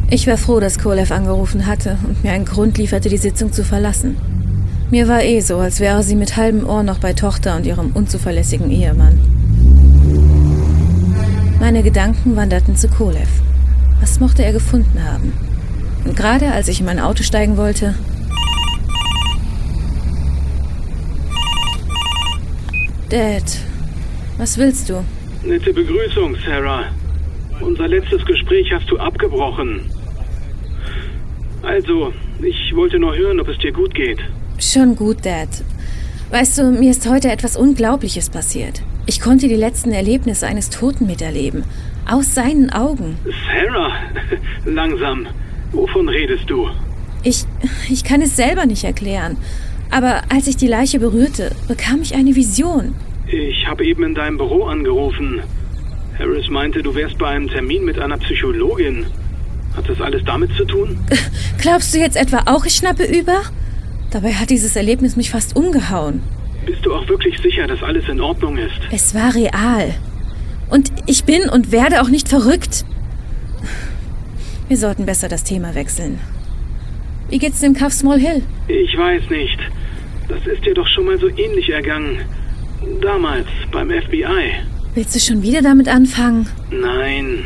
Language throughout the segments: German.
Ich war froh, dass Kolev angerufen hatte und mir einen Grund lieferte, die Sitzung zu verlassen. Mir war so, als wäre sie mit halbem Ohr noch bei Tochter und ihrem unzuverlässigen Ehemann. Meine Gedanken wanderten zu Kolev. Was mochte er gefunden haben? Und gerade als ich in mein Auto steigen wollte... Dad, was willst du? Nette Begrüßung, Sarah. Unser letztes Gespräch hast du abgebrochen. Also, ich wollte nur hören, ob es dir gut geht. Schon gut, Dad. Weißt du, mir ist heute etwas Unglaubliches passiert. Ich konnte die letzten Erlebnisse eines Toten miterleben. Aus seinen Augen. Sarah, langsam. Wovon redest du? Ich kann es selber nicht erklären. Aber als ich die Leiche berührte, bekam ich eine Vision. Ich habe eben in deinem Büro angerufen. Harris meinte, du wärst bei einem Termin mit einer Psychologin. Hat das alles damit zu tun? Glaubst du jetzt etwa auch, ich schnappe über? Dabei hat dieses Erlebnis mich fast umgehauen. Bist du auch wirklich sicher, dass alles in Ordnung ist? Es war real. Und ich bin und werde auch nicht verrückt. Wir sollten besser das Thema wechseln. Wie geht's dem Kaff Small Hill? Ich weiß nicht. Das ist dir doch schon mal so ähnlich ergangen. Damals, beim FBI. Willst du schon wieder damit anfangen? Nein.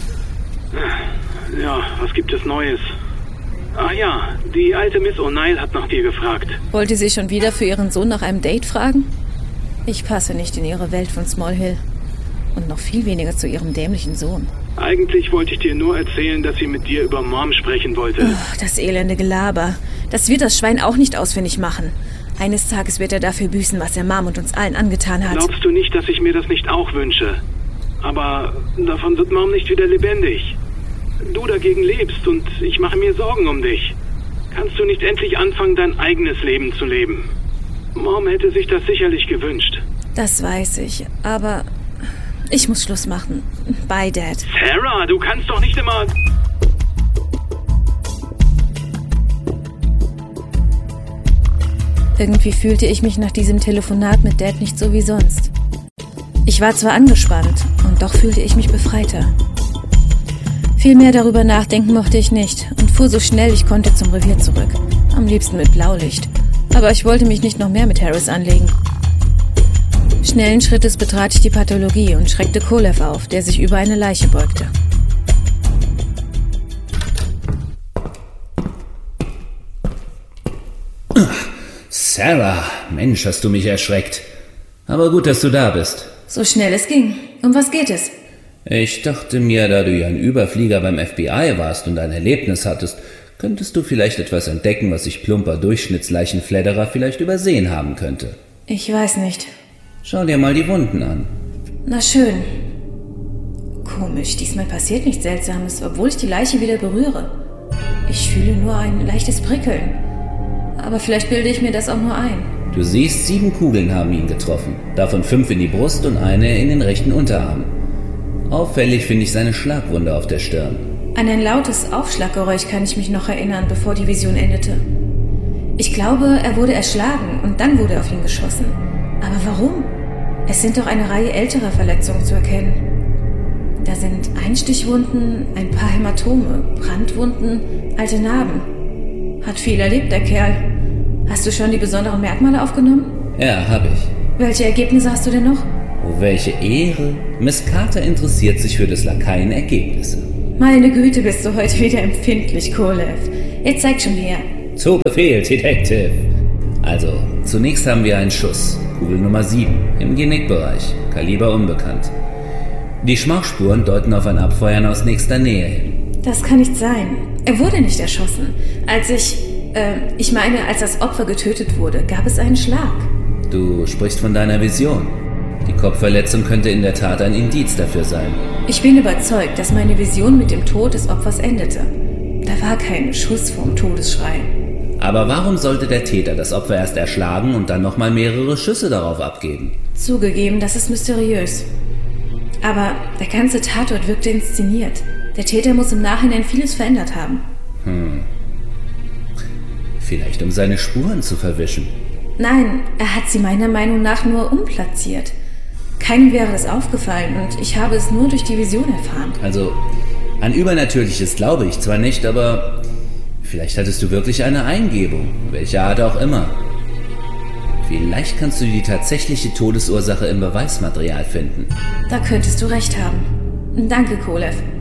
Ja, was gibt es Neues? Ah ja, die alte Miss O'Neill hat nach dir gefragt. Wollte sie schon wieder für ihren Sohn nach einem Date fragen? Ich passe nicht in ihre Welt von Small Hill. Und noch viel weniger zu ihrem dämlichen Sohn. Eigentlich wollte ich dir nur erzählen, dass sie mit dir über Mom sprechen wollte. Oh, das elende Gelaber. Das wird das Schwein auch nicht ausfindig machen. Eines Tages wird er dafür büßen, was er Mom und uns allen angetan hat. Glaubst du nicht, dass ich mir das nicht auch wünsche? Aber davon wird Mom nicht wieder lebendig. Du dagegen lebst und ich mache mir Sorgen um dich. Kannst du nicht endlich anfangen, dein eigenes Leben zu leben? Mom hätte sich das sicherlich gewünscht. Das weiß ich, aber ich muss Schluss machen. Bye, Dad. Sarah, du kannst doch nicht immer... Irgendwie fühlte ich mich nach diesem Telefonat mit Dad nicht so wie sonst. Ich war zwar angespannt, und doch fühlte ich mich befreiter. Viel mehr darüber nachdenken mochte ich nicht und fuhr so schnell ich konnte zum Revier zurück. Am liebsten mit Blaulicht. Aber ich wollte mich nicht noch mehr mit Harris anlegen. Schnellen Schrittes betrat ich die Pathologie und schreckte Kolev auf, der sich über eine Leiche beugte. Sarah, Mensch, hast du mich erschreckt. Aber gut, dass du da bist. So schnell es ging. Um was geht es? Ich dachte mir, da du ja ein Überflieger beim FBI warst und ein Erlebnis hattest, könntest du vielleicht etwas entdecken, was ich plumper Durchschnittsleichenfledderer vielleicht übersehen haben könnte. Ich weiß nicht. Schau dir mal die Wunden an. Na schön. Komisch, diesmal passiert nichts Seltsames, obwohl ich die Leiche wieder berühre. Ich fühle nur ein leichtes Prickeln. Aber vielleicht bilde ich mir das auch nur ein. Du siehst, 7 Kugeln haben ihn getroffen. Davon 5 in die Brust und eine in den rechten Unterarm. Auffällig finde ich seine Schlagwunde auf der Stirn. An ein lautes Aufschlaggeräusch kann ich mich noch erinnern, bevor die Vision endete. Ich glaube, er wurde erschlagen und dann wurde auf ihn geschossen. Aber warum? Es sind doch eine Reihe älterer Verletzungen zu erkennen. Da sind Einstichwunden, ein paar Hämatome, Brandwunden, alte Narben. Hat viel erlebt, der Kerl. Hast du schon die besonderen Merkmale aufgenommen? Ja, habe ich. Welche Ergebnisse hast du denn noch? Oh, welche Ehre. Miss Carter interessiert sich für des Lakaien Ergebnisse. Meine Güte, bist du heute wieder empfindlich, Kolev. Jetzt zeig schon her. Zu Befehl, Detective. Also, zunächst haben wir einen Schuss. Kugel Nummer 7 im Genickbereich. Kaliber unbekannt. Die Schmauchspuren deuten auf ein Abfeuern aus nächster Nähe hin. Das kann nicht sein. Er wurde nicht erschossen. Als das Opfer getötet wurde, gab es einen Schlag. Du sprichst von deiner Vision. Die Kopfverletzung könnte in der Tat ein Indiz dafür sein. Ich bin überzeugt, dass meine Vision mit dem Tod des Opfers endete. Da war kein Schuss vorm Todesschrei. Aber warum sollte der Täter das Opfer erst erschlagen und dann nochmal mehrere Schüsse darauf abgeben? Zugegeben, das ist mysteriös. Aber der ganze Tatort wirkte inszeniert. Der Täter muss im Nachhinein vieles verändert haben. Vielleicht um seine Spuren zu verwischen. Nein, er hat sie meiner Meinung nach nur umplatziert. Keinem wäre das aufgefallen und ich habe es nur durch die Vision erfahren. Also An Übernatürliches glaube ich zwar nicht, aber vielleicht hattest du wirklich eine Eingebung, welcher Art auch immer. Vielleicht kannst du die tatsächliche Todesursache im Beweismaterial finden. Da könntest du recht haben. Danke, Kolev.